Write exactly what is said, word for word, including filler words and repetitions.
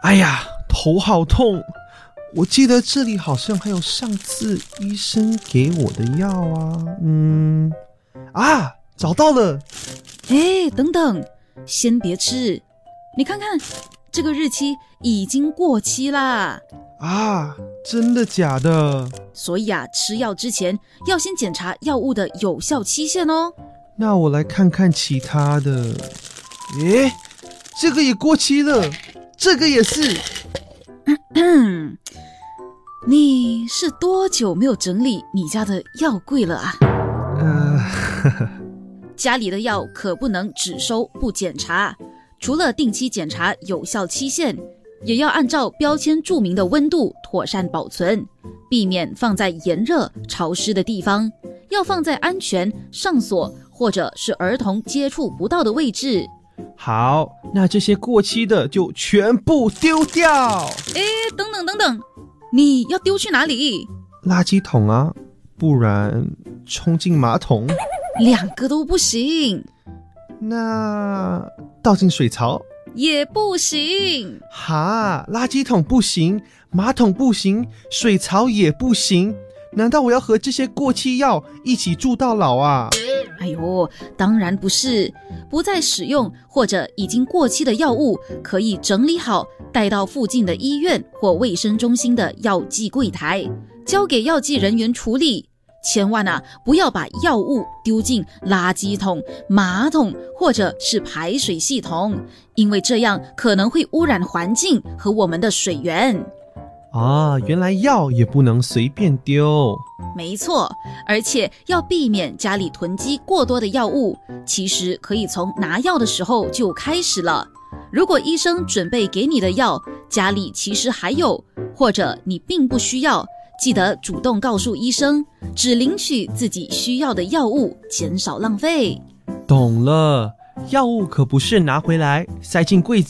哎呀，头好痛！我记得这里好像还有上次医生给我的药啊。嗯，啊，找到了！ 哎，等等，先别吃，你看看，这个日期已经过期啦。 啊，真的假的？ 所以啊，吃药之前要先检查药物的有效期限哦。 那我来看看其他的。诶，这个也过期了，这个也是。 嗯，你是多久没有整理你家的药柜了啊？ 呃，呵呵家里的药可不能只收不检查，除了定期检查有效期限，也要按照标签注明的温度妥善保存，避免放在炎热潮湿的地方，要放在安全上锁或者是儿童接触不到的位置。 好，那这些过期的就全部丢掉。 诶，等等等等，你要丢去哪里？ 垃圾桶啊，不然冲进马桶。 两个都不行。 那倒进水槽也不行。 哈，垃圾桶不行，马桶不行，水槽也不行，难道我要和这些过期药一起住到老啊？ 哎呦，当然不是，不再使用或者已经过期的药物，可以整理好，带到附近的医院或卫生中心的药剂柜台，交给药剂人员处理。千万啊，不要把药物丢进垃圾桶、马桶或者是排水系统，因为这样可能会污染环境和我们的水源。 啊，原来药也不能随便丢。 没错，而且要避免家里囤积过多的药物，其实可以从拿药的时候就开始了。如果医生准备给你的药，家里其实还有，或者你并不需要，记得主动告诉医生，只领取自己需要的药物，减少浪费。 懂了，药物可不是拿回来塞进柜子